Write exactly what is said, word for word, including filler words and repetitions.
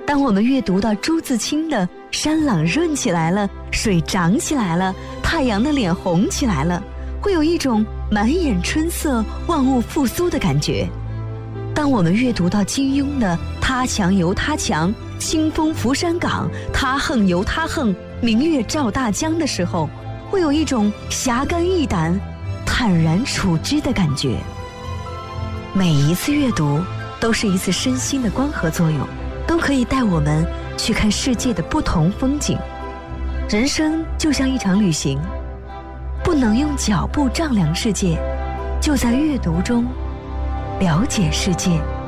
当我们阅读到朱自清的山朗润起来了，水涨起来了，太阳的脸红起来了，会有一种满眼春色万物复苏的感觉。当我们阅读到金庸的他强由他强，清风拂山岗，他横由他横，明月照大江的时候，会有一种侠肝义胆坦然处之的感觉。每一次阅读都是一次身心的光合作用，都可以带我们去看世界的不同风景。人生就像一场旅行，不能用脚步丈量世界，就在阅读中了解世界。